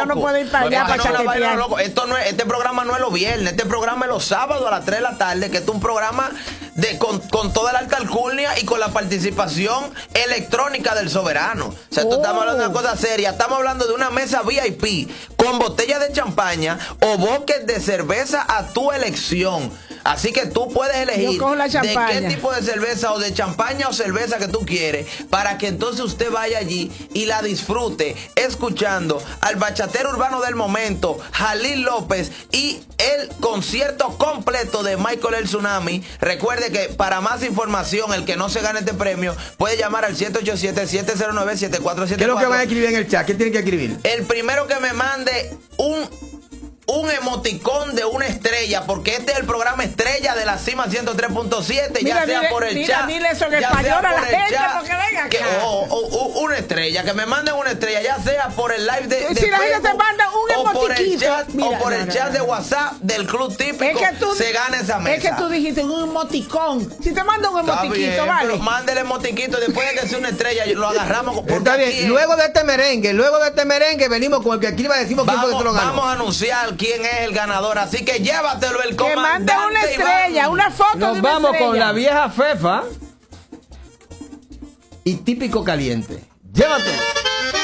no puede ir para allá para chaquetear. Este programa no es los viernes, este programa es los sábados a las 3 de la tarde, que es un programa con toda la alta alcurnia y con la participación electrónica del soberano. O sea, estamos hablando de una cosa seria. Estamos hablando de una mesa VIP con botella de champaña o boques de cerveza a tu elección. Así que tú puedes elegir de qué tipo de cerveza o de champaña o cerveza que tú quieres para que entonces usted vaya allí y la disfrute escuchando al bachatero urbano del momento, Jalil López, y el concierto completo de Michael el Tsunami. Recuerde que para más información, el que no se gane este premio puede llamar al 787-709-7474. ¿Qué es lo que van a escribir en el chat? ¿Qué tienen que escribir? El primero que me mande un emoticón de una estrella, porque este es el programa estrella de la Cima 103.7, ya sea por el chat, dile eso en español a la gente, porque venga acá. Una estrella, que me manden una estrella, ya sea por el live de si la gente te manda un emotiquito, o por el chat de WhatsApp del Club Típico, se gana esa mesa. Es que tú dijiste un emoticón. Si te manda un emotiquito, bien, vale. Pero mándele emotiquito, después de que sea una estrella, lo agarramos. Está bien, luego de este merengue, venimos con el que aquí decimos quién fue que se lo ganó. Vamos a anunciar quién es el ganador, así que llévatelo el comandante. Que mande una estrella, Iván. una foto de una estrella. Nos vamos con la vieja Fefa y Típico Caliente. Llévatelo.